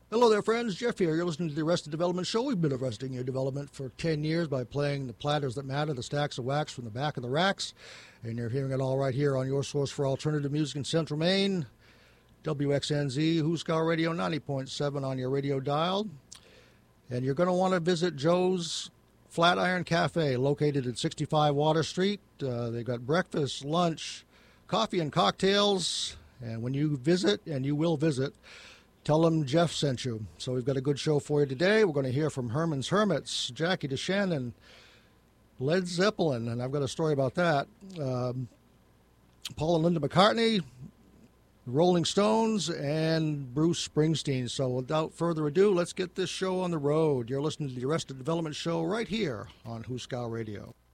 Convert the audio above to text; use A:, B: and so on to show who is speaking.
A: Hello there, friends. Jeff here. You're listening to the Arrested Development Show. We've been arresting your development for 10 years by playing the platters that matter, the stacks of wax from the back of the racks. And you're hearing it all right here on your source for alternative music in Central Maine, WXNZ, Huskar Radio 90.7 on your radio dial. And you're going to want to visit Joe's Flatiron Cafe, located at 65 Water Street. They've got breakfast, lunch, coffee, and cocktails. And when you visit, and you will visit, tell them Jeff sent you. So we've got a good show for you today. We're going to hear from Herman's Hermits, Jackie DeShannon, Led Zeppelin, and I've got a story about that. Paul and Linda McCartney, Rolling Stones, and Bruce Springsteen. So without further ado, let's get this show on the road. You're listening to the Arrested Development Show right here on Huskar Radio.